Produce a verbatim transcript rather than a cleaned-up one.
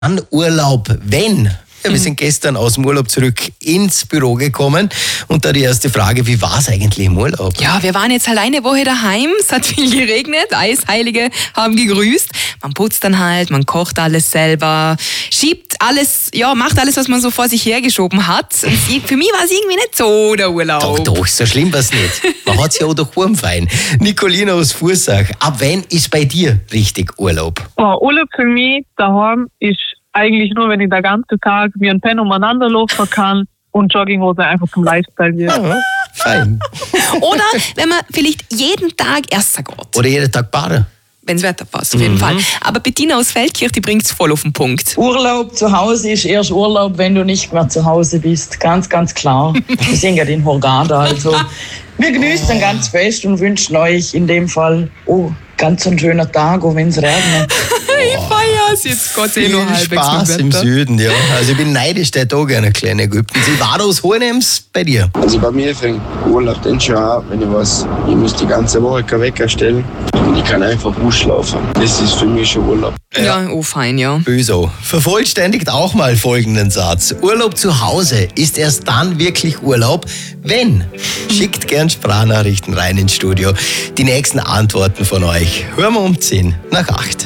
An Urlaub, wenn? Ja, wir sind gestern aus dem Urlaub zurück ins Büro gekommen und da die erste Frage, wie war es eigentlich im Urlaub? Ja, wir waren jetzt alleine eine Woche daheim, es hat viel geregnet, Eisheilige haben gegrüßt. Man putzt dann halt, man kocht alles selber, schiebt alles, ja, macht alles, was man so vor sich hergeschoben hat. Und für mich war es irgendwie nicht so der Urlaub. Doch, doch, so schlimm war es nicht. Man hat es ja auch daheim fein. Nicolina aus Fursach, ab wann ist bei dir richtig Urlaub? Oh, Urlaub für mich daheim ist eigentlich nur, wenn ich den ganzen Tag wie ein Pen umeinander laufen kann und Jogginghose einfach zum Lifestyle wird. Ja, fein. Oder wenn man vielleicht jeden Tag erster geht. Oder jeden Tag baden. Wenn das Wetter passt, auf jeden Mhm. Fall. Aber Bettina aus Feldkirch, die bringt es voll auf den Punkt. Urlaub zu Hause ist erst Urlaub, wenn du nicht mehr zu Hause bist. Ganz, ganz klar. Wir sind ja den Hurghada, also. Wir genießen ganz fest und wünschen euch in dem Fall, oh, ganz ein schöner Tag, auch wenn es regnet. Ich feier's, jetzt Gott sei Viel noch halbwegs Spaß mit im Wetter. Süden, ja. Also ich bin neidisch, der da gerne kleine Ägypten. Sie war aus Hohenems bei dir. Also bei mir fängt Urlaub dann schon an, wenn ich weiß, ich muss die ganze Woche keinen Wecker stellen und ich kann einfach ausschlafen. Das ist für mich schon Urlaub. Ja, oh fein, ja. Böso. Vervollständigt auch mal folgenden Satz. Urlaub zu Hause ist erst dann wirklich Urlaub, wenn. Schickt gern Sprachnachrichten rein ins Studio. Die nächsten Antworten von euch hören wir um zehn nach acht.